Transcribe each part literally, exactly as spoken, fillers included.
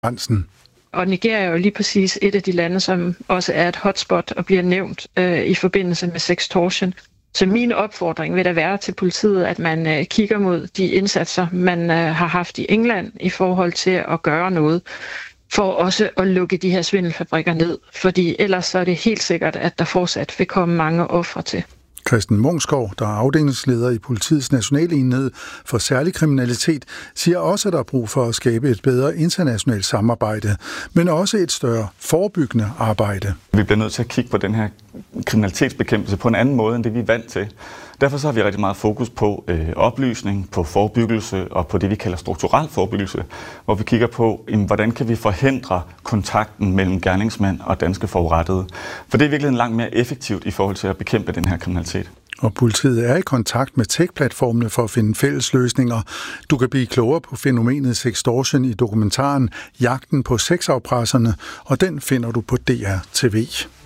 Hansen. Og Nigeria er jo lige præcis et af de lande, som også er et hotspot og bliver nævnt øh, i forbindelse med sextortion. Så min opfordring vil da være til politiet, at man øh, kigger mod de indsatser, man øh, har haft i England i forhold til at gøre noget, for også at lukke de her svindelfabrikker ned. Fordi ellers så er det helt sikkert, at der fortsat vil komme mange ofre til. Christen Mungskov, der er afdelingsleder i politiets nationale enhed for særlig kriminalitet, siger også, at der er brug for at skabe et bedre internationalt samarbejde, men også et større forebyggende arbejde. Vi bliver nødt til at kigge på den her kriminalitetsbekæmpelse på en anden måde, end det vi er vant til. Derfor så har vi rigtig meget fokus på øh, oplysning, på forebyggelse og på det, vi kalder strukturel forebyggelse, hvor vi kigger på, jamen, hvordan kan vi forhindre kontakten mellem gerningsmænd og danske forurettede. For det er virkelig langt mere effektivt i forhold til at bekæmpe den her kriminalitet. Og politiet er i kontakt med tech-platformene for at finde fælles løsninger. Du kan blive klogere på fænomenet sextortion i dokumentaren Jagten på sexafpresserne, og den finder du på D R T V.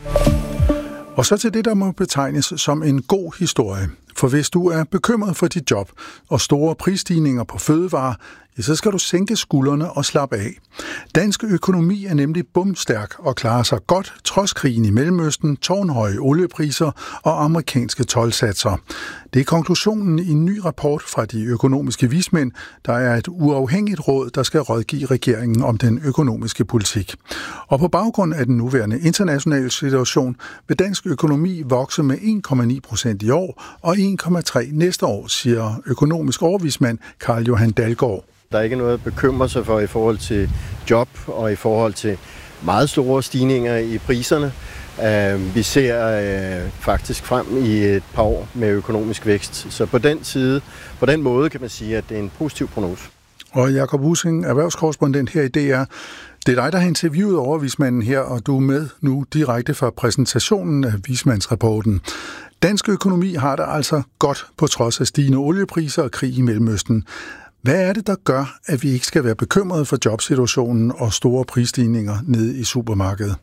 Og så til det, der må betegnes som en god historie. For hvis du er bekymret for dit job og store prisstigninger på fødevarer, ja, så skal du sænke skuldrene og slappe af. Dansk økonomi er nemlig bumstærk og klarer sig godt trods krigen i Mellemøsten, tårnhøje oliepriser og amerikanske toldsatser. Det er konklusionen i en ny rapport fra de økonomiske vismænd, der er et uafhængigt råd, der skal rådgive regeringen om den økonomiske politik. Og på baggrund af den nuværende internationale situation vil dansk økonomi vokse med en komma ni procent i år og en komma tre næste år, siger økonomisk overvismand Carl Johan Dalgaard. Der er ikke noget at bekymre sig for i forhold til job og i forhold til meget store stigninger i priserne. Vi ser faktisk frem i et par år med økonomisk vækst. Så på den side, på den måde kan man sige, at det er en positiv prognose. Og Jakob Husing, erhvervskorrespondent her i D R. Det er dig, der har interviewet overvismanden her, og du er med nu direkte fra præsentationen af vismandsrapporten. Dansk økonomi har det altså godt på trods af stigende oliepriser og krig i Mellemøsten. Hvad er det, der gør, at vi ikke skal være bekymrede for jobsituationen og store prisstigninger nede i supermarkedet?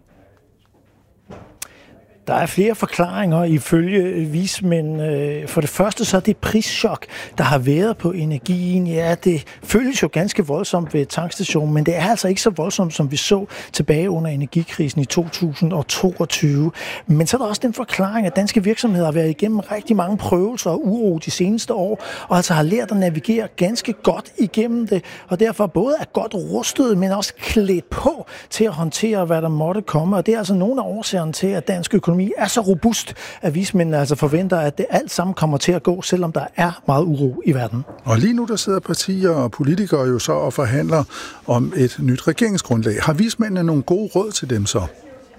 Der er flere forklaringer ifølge vismænd. For det første så er det prischok, der har været på energien. Ja, det føles jo ganske voldsomt ved tankstationen, men det er altså ikke så voldsomt, som vi så tilbage under energikrisen i to tusind og toogtyve. Men så er der også den forklaring, at danske virksomheder har været igennem rigtig mange prøvelser og uro de seneste år, og altså har lært at navigere ganske godt igennem det, og derfor både er godt rustet, men også klædt på til at håndtere, hvad der måtte komme. Og det er altså nogle af årsagerne til, at dansk økonomi er så robust, at vismændene altså forventer, at det alt sammen kommer til at gå, selvom der er meget uro i verden. Og lige nu der sidder partier og politikere jo så og forhandler om et nyt regeringsgrundlag. Har vismændene nogle gode råd til dem så?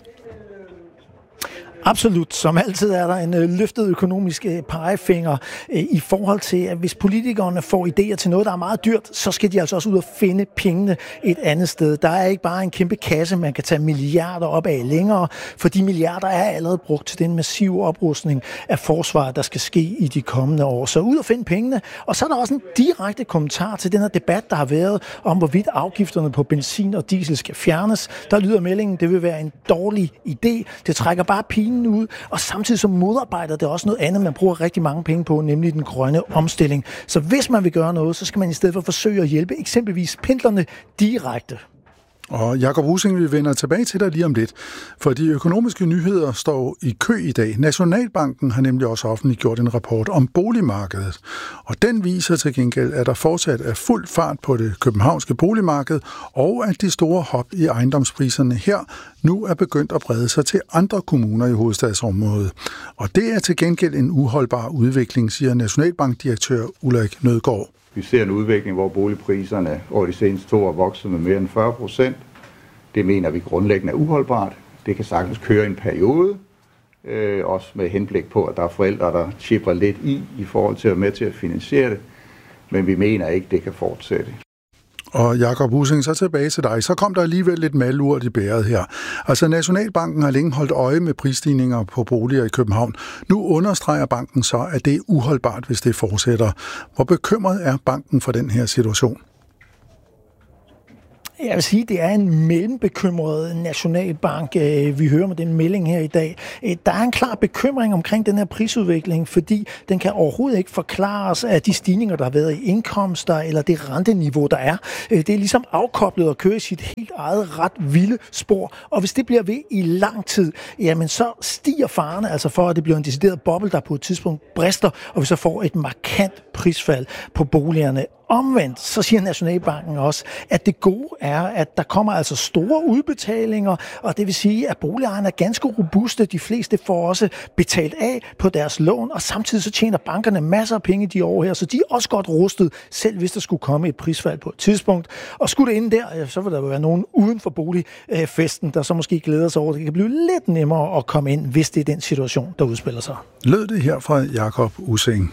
Absolut. Som altid er der en øh, løftet økonomisk øh, pegefinger øh, i forhold til, at hvis politikerne får idéer til noget, der er meget dyrt, så skal de altså også ud og finde pengene et andet sted. Der er ikke bare en kæmpe kasse, man kan tage milliarder op af længere, for de milliarder er allerede brugt til den massive oprustning af forsvaret, der skal ske i de kommende år. Så ud og finde pengene. Og så er der også en direkte kommentar til den her debat, der har været om, hvorvidt afgifterne på benzin og diesel skal fjernes. Der lyder meldingen, det vil være en dårlig idé. Det trækker bare pinen ud, og samtidig så modarbejder det også noget andet, man bruger rigtig mange penge på, nemlig den grønne omstilling. Så hvis man vil gøre noget, så skal man i stedet for forsøge at hjælpe eksempelvis pendlerne direkte. Og Jakob Husing, vi vender tilbage til dig lige om lidt, for de økonomiske nyheder står i kø i dag. Nationalbanken har nemlig også offentliggjort en rapport om boligmarkedet, og den viser til gengæld, at der fortsat er fuld fart på det københavnske boligmarked, og at de store hop i ejendomspriserne her nu er begyndt at brede sig til andre kommuner i hovedstadsområdet. Og det er til gengæld en uholdbar udvikling, siger Nationalbankdirektør Ulrik Nødgaard. Vi ser en udvikling, hvor boligpriserne over de seneste to år er vokset med mere end fyrre procent. Det mener vi grundlæggende er uholdbart. Det kan sagtens køre en periode, øh, også med henblik på, at der er forældre, der chipper lidt i, i forhold til at være med til at finansiere det. Men vi mener ikke, det kan fortsætte. Og Jakob Husing, så tilbage til dig. Så kom der alligevel lidt malurt i bæret her. Altså Nationalbanken har længe holdt øje med prisstigninger på boliger i København. Nu understreger banken så, at det er uholdbart, hvis det fortsætter. Hvor bekymret er banken for den her situation? Jeg vil sige, det er en mellembekymret nationalbank. Vi hører med den melding her i dag. Der er en klar bekymring omkring den her prisudvikling, fordi den kan overhovedet ikke forklares af de stigninger, der har været i indkomster eller det renteniveau, der er. Det er ligesom afkoblet og kører i sit helt eget ret vilde spor. Og hvis det bliver ved i lang tid, jamen så stiger farerne altså for, at det bliver en decideret boble, der på et tidspunkt brister, og vi så får et markant prisfald på boligerne. Omvendt, så siger Nationalbanken også, at det gode er, at der kommer altså store udbetalinger, og det vil sige, at boligejerne er ganske robuste. De fleste får også betalt af på deres lån, og samtidig så tjener bankerne masser af penge de år her, så de er også godt rustet, selv hvis der skulle komme et prisfald på et tidspunkt. Og skulle det inde der, så vil der være nogen uden for boligfesten, der så måske glæder sig over, det kan blive lidt nemmere at komme ind, hvis det er den situation, der udspiller sig. Lød det her fra Jakob Ussing.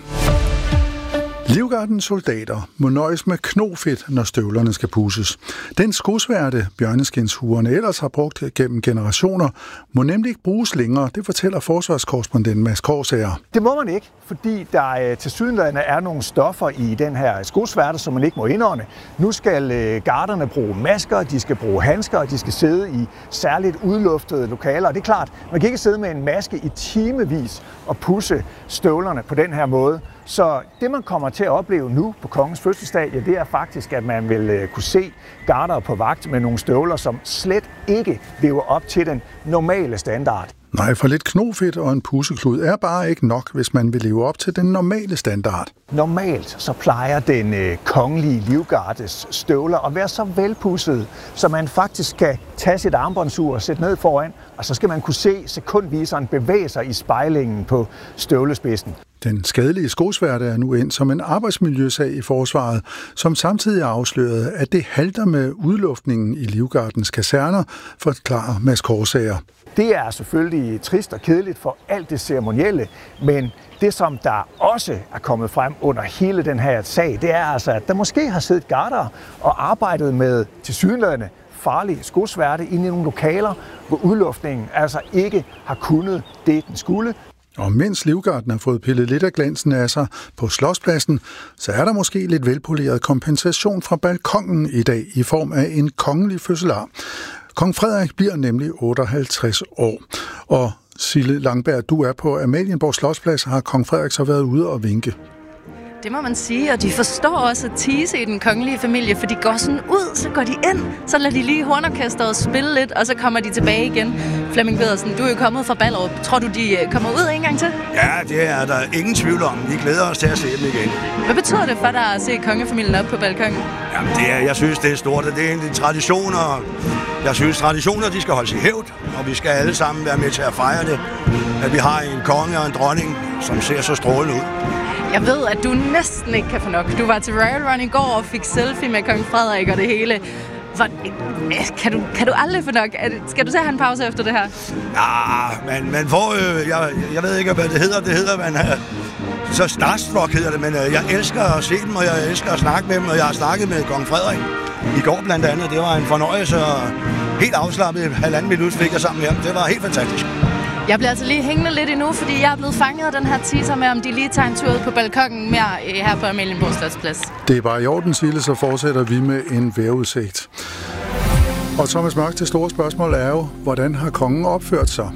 Livgardens soldater må nøjes med knofedt, når støvlerne skal pudses. Den skosværte bjørneskinshuerne ellers har brugt gennem generationer, må nemlig ikke bruges længere, det fortæller forsvarskorrespondent Mads Korsager. Det må man ikke, fordi der tilsyneladende er nogle stoffer i den her skosværte, som man ikke må indånde. Nu skal garderne bruge masker, de skal bruge handsker, og de skal sidde i særligt udluftede lokaler. Og det er klart, man kan ikke sidde med en maske i timevis og pudse støvlerne på den her måde. Så det, man kommer til at opleve nu på kongens fødselsdag, ja, det er faktisk, at man vil kunne se garder på vagt med nogle støvler, som slet ikke lever op til den normale standard. Nej, for lidt knofedt og en pusseklud er bare ikke nok, hvis man vil leve op til den normale standard. Normalt så plejer den øh, kongelige livgardes støvler at være så velpudsede, så man faktisk kan tage sit armbåndsur og sætte ned foran, og så skal man kunne se sekundviseren bevæge sig i spejlingen på støvlespidsen. Den skadelige skosværte er nu ind som en arbejdsmiljøsag i forsvaret, som samtidig afslørede, at det halter med udluftningen i Livgardens kaserner, forklarer Mads Korsager. Det er selvfølgelig trist og kedeligt for alt det ceremonielle, men det, som der også er kommet frem under hele den her sag, det er altså, at der måske har siddet garder og arbejdet med tilsyneladende farlige skosværte inde i nogle lokaler, hvor udluftningen altså ikke har kunnet det, den skulle. Og mens Livgarden har fået pillet lidt af glansen af sig på Slotspladsen, så er der måske lidt velpoleret kompensation fra balkongen i dag i form af en kongelig fødselar. Kong Frederik bliver nemlig otteoghalvtreds år, og Sille Langberg, du er på Amalienborg Slotsplads, har kong Frederik så været ude og vinke. Det må man sige, og de forstår også at tease i den kongelige familie, for de går sådan ud, så går de ind, så lader de lige hornorkesteret spille lidt, og så kommer de tilbage igen. Flemming Pedersen, du er jo kommet fra Ballerup. Tror du, de kommer ud en gang til? Ja, det er der ingen tvivl om. Vi glæder os til at se dem igen. Hvad betyder det for dig at se kongefamilien op på balkongen? Jamen, det er, jeg synes, det er stort, det er en tradition, og jeg synes, traditioner, de skal holdes i hævd, og vi skal alle sammen være med til at fejre det, at vi har en konge og en dronning, som ser så strålende ud. Jeg ved, at du næsten ikke kan få nok. Du var til Royal Run i går og fik selfie med kong Frederik og det hele. Hvor, kan, du, kan du aldrig få nok? Skal du tage en pause efter det her? Ja, men man får øh, jeg, jeg ved ikke, hvad det hedder. Det hedder, man er så starstruck hedder det, men øh, jeg elsker at se dem, og jeg elsker at snakke med dem, og jeg har snakket med kong Frederik i går blandt andet. Det var en fornøjelse, og helt afslappet halvanden minut fik jeg sammen med ham. Det var helt fantastisk. Jeg bliver altså lige hængende lidt endnu, fordi jeg er blevet fanget af den her teaser med, om de lige tager en tur ud på balkongen mere her på Amalienborg Slotsplads. Det er bare i orden, Sille, så fortsætter vi med en vejrudsigt. Og Thomas Mørk, det store spørgsmål er jo, hvordan har kongen opført sig?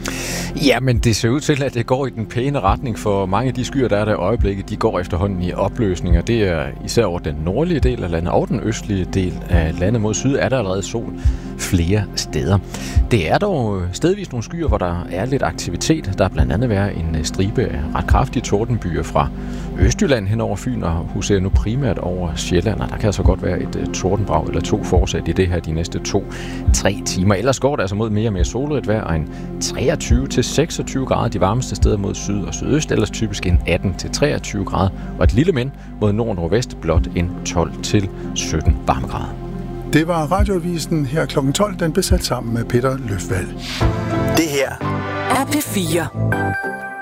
Ja, men det ser ud til, at det går i den pæne retning for mange af de skyer, der er der i øjeblikket. De går efterhånden i opløsning, og det er især over den nordlige del af landet og den østlige del af landet mod syd, er der allerede sol flere steder. Det er dog stedvis nogle skyer, hvor der er lidt aktivitet. Der er blandt andet været en stribe af ret kraftige tordenbyer fra Østjylland hen over Fyn, og huserer nu primært over Sjælland, og der kan altså godt være et tordenbrag eller to forsæt i det her de næste to-tre timer. Ellers går det altså mod mere og mere solrigt vejr, og en treogtyve til seksogtyve grader de varmeste steder mod syd og sydøst, ellers typisk en atten til treogtyve grader, og et lille men mod nord og nordvest blot en tolv til sytten varmegrader. Det var Radioavisen her klokken tolv, den blev sat sammen med Peter Løfvald. Det her er P fire.